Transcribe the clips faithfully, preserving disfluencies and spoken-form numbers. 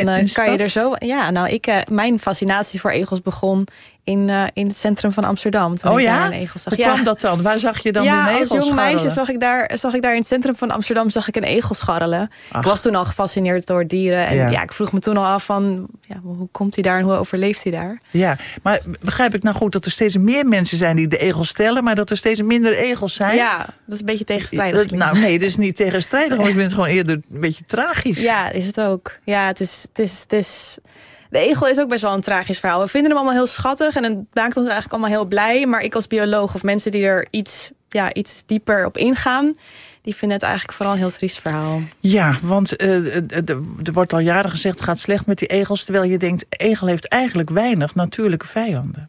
in, uh, in kan je stad? er zo... Ja, nou, ik, uh, mijn fascinatie voor egels begon in, uh, in het centrum van Amsterdam. Toen oh ik ja? daar een egel zag. Hoe ja. kwam dat dan? Waar zag je dan ja, de egels als jong meisje scharrelen? zag ik, daar, zag ik daar in het centrum van Amsterdam zag ik een egel scharrelen. Ach. Ik was toen al gefascineerd door dieren. En Ja. ja, ik vroeg me toen al af van... Ja, hoe komt hij daar en hoe overleeft hij daar? Ja, maar begrijp ik nou goed dat er steeds meer mensen zijn die de egels stellen, maar dat er steeds minder egels zijn? Ja, dat is een beetje tegenstrijdig. Uh, nou nee, dat is niet tegenstrijdig, maar ik vind het gewoon eerder een beetje tragisch. Ja, is het ook. Ja, het is... Het is, het is de egel is ook best wel een tragisch verhaal. We vinden hem allemaal heel schattig en het maakt ons eigenlijk allemaal heel blij. Maar ik als bioloog of mensen die er iets, ja, iets dieper op ingaan, die vinden het eigenlijk vooral een heel triest verhaal. Ja, want uh, er wordt al jaren gezegd, het gaat slecht met die egels. Terwijl je denkt, egel heeft eigenlijk weinig natuurlijke vijanden.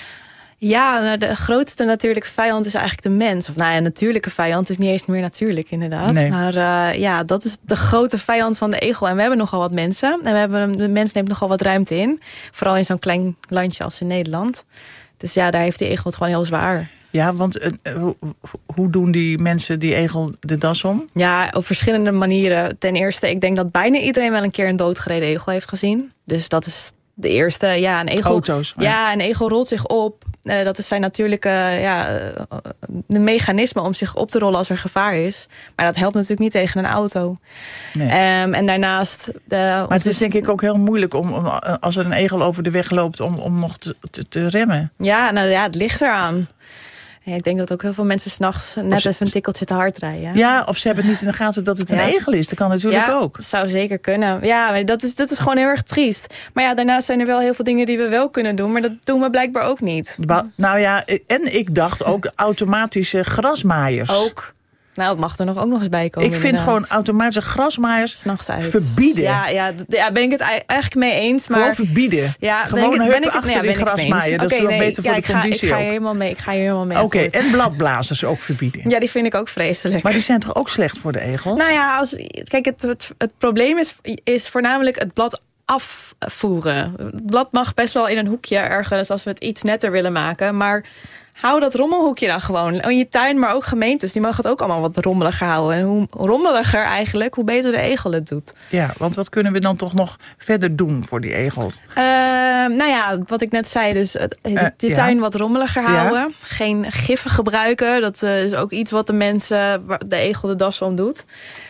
Ja, de grootste natuurlijke vijand is eigenlijk de mens. Of nou ja, natuurlijke vijand is niet eens meer natuurlijk inderdaad. Nee. Maar uh, ja, dat is de grote vijand van de egel. En we hebben nogal wat mensen. En we hebben, de mens neemt nogal wat ruimte in. Vooral in zo'n klein landje als in Nederland. Dus ja, daar heeft die egel het gewoon heel zwaar. Ja, want uh, hoe, hoe doen die mensen die egel de das om? Ja, op verschillende manieren. Ten eerste, ik denk dat bijna iedereen wel een keer een doodgereden egel heeft gezien. Dus dat is de eerste. Ja, een egel, Auto's. Ja. ja, een egel rolt zich op. Uh, dat is zijn natuurlijke ja, uh, een mechanisme om zich op te rollen als er gevaar is. Maar dat helpt natuurlijk niet tegen een auto. Nee. Um, en daarnaast... De, maar het is denk ik ook heel moeilijk om, om als er een egel over de weg loopt om, om nog te, te, te remmen. Ja, nou ja, het ligt eraan. Ja, ik denk dat ook heel veel mensen 's nachts net ze, even een tikkeltje te hard rijden. Ja, of ze hebben het niet in de gaten dat het een ja. egel is. Dat kan natuurlijk ja, ook. Dat zou zeker kunnen. Ja, maar dat is, dat is gewoon heel erg triest. Maar ja, daarnaast zijn er wel heel veel dingen die we wel kunnen doen. Maar dat doen we blijkbaar ook niet. Ba- nou ja, en ik dacht ook automatische grasmaaiers. Ook. Nou, het mag er nog ook nog eens bij komen. Ik vind inderdaad. gewoon automatische grasmaaiers 's nachts uit. verbieden. Ja, ja, ja, ben ik het eigenlijk mee eens. Maar gewoon verbieden. Ja, gewoon ben een ik, heup ben ik, achter ja, die ben grasmaaier. Dat okay, is wel nee, beter ja, voor de ik ga, conditie ik ga ook. hier helemaal mee. Ik ga hier helemaal mee. Oké, okay, en bladblazers ook verbieden. Ja, die vind ik ook vreselijk. Maar die zijn toch ook slecht voor de egels? Nou ja, als, kijk, het, het, het probleem is, is voornamelijk het blad afvoeren. Het blad mag best wel in een hoekje ergens als we het iets netter willen maken. Maar hou dat rommelhoekje dan gewoon. In je tuin, maar ook gemeentes, die mogen het ook allemaal wat rommeliger houden. En hoe rommeliger eigenlijk, hoe beter de egel het doet. Ja, want wat kunnen we dan toch nog verder doen voor die egel? Uh, nou ja, wat ik net zei, dus het, de, de uh, tuin ja. wat rommeliger houden. Ja. Geen giffen gebruiken. Dat uh, is ook iets wat de mensen, de egel de das om doet.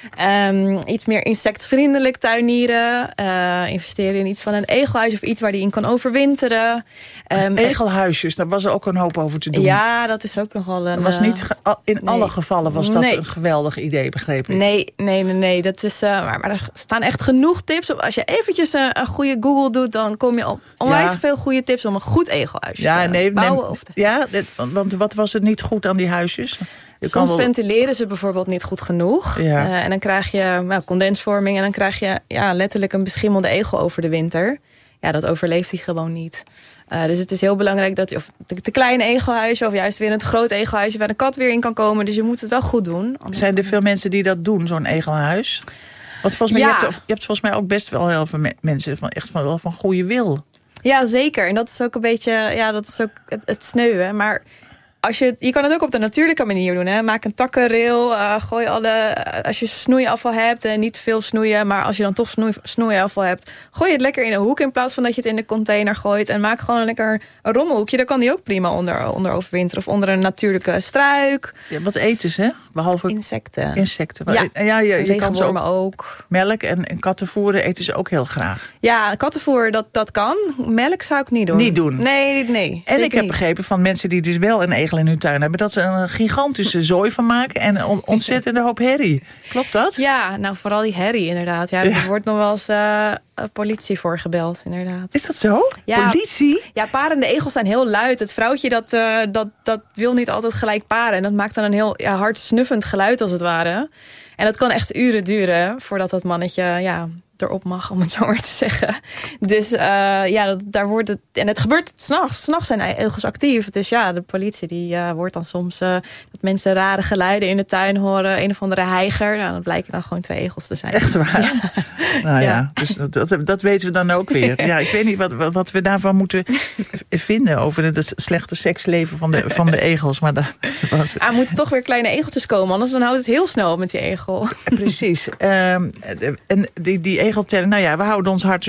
Um, iets meer insectvriendelijk tuinieren. Uh, investeren in iets van een egelhuis of iets waar die in kan overwinteren. Um, Egelhuisjes, daar was er ook een hoop over te doen. Ja, dat is ook nogal een... Was niet ge- in nee. alle gevallen was dat nee. een geweldig idee, begreep ik. Nee, nee, nee, nee. Dat is, uh, maar, maar er staan echt genoeg tips op. Als je eventjes een, een goede Google doet, dan kom je op onwijs ja. veel goede tips om een goed egelhuis ja, te nee, bouwen. Nee, of te... Ja, want wat was het niet goed aan die huisjes? Je Soms wel... ventileren ze bijvoorbeeld niet goed genoeg. Ja. Uh, en dan krijg je nou, condensvorming en dan krijg je ja, letterlijk een beschimmelde egel over de winter. Ja, dat overleeft hij gewoon niet. Uh, dus het is heel belangrijk dat je of de, de kleine egelhuisje of juist weer het grote egelhuisje waar een kat weer in kan komen. Dus je moet het wel goed doen. Zijn er veel mensen die dat doen, zo'n egelhuis? Want volgens mij, ja. je, hebt, je hebt volgens mij ook best wel heel veel mensen van echt van, wel van goede wil. Ja, zeker. En dat is ook een beetje, ja, dat is ook het, het sneuwen. Maar als je, je kan het ook op de natuurlijke manier doen. Hè? Maak een takkenrail. Uh, gooi alle, als je snoeiafval hebt en niet veel snoeien, maar als je dan toch snoei, snoeiafval hebt, gooi het lekker in een hoek in plaats van dat je het in de container gooit. En maak gewoon lekker een rommelhoekje. Daar kan die ook prima onder, onder overwinteren. Of onder een natuurlijke struik. Ja, wat eten ze? Behalve insecten. Insecten. Ja, ja je, je kan ze ook, ook. Melk en, en kattenvoeren eten ze ook heel graag. Ja, kattenvoer, dat, dat kan. Melk zou ik niet doen. Niet doen? Nee, nee. En ik heb niet. begrepen van mensen die dus wel een egel in hun tuin hebben, dat ze een gigantische zooi van maken en een ontzettende hoop herrie. Klopt dat? Ja, nou vooral die herrie inderdaad. Ja, er ja. wordt nog wel eens uh, politie voor gebeld, inderdaad. Is dat zo? Ja, politie? Ja, parende egels zijn heel luid. Het vrouwtje dat, uh, dat, dat wil niet altijd gelijk paren. En dat maakt dan een heel ja, hard snuffend geluid als het ware. En dat kan echt uren duren voordat dat mannetje ja, erop mag, om het zo maar te zeggen. Dus uh, ja, dat, daar wordt het... En het gebeurt s'nachts. S'nachts zijn egels actief. Dus ja, de politie die uh, wordt dan soms... Uh, dat mensen rare geluiden in de tuin horen. Een of andere heiger. Nou, dat blijken dan gewoon twee egels te zijn. Echt waar? Ja. Nou ja, ja. Dus dat, dat, dat weten we dan ook weer. Ja, ik weet niet wat, wat we daarvan moeten vinden... over het slechte seksleven van de, van de egels. Maar dat was... Er moeten toch weer kleine egeltjes komen. Anders dan houdt het heel snel op met die egel. Precies. Um, en die, die egeltellen, nou ja, we houden ons hart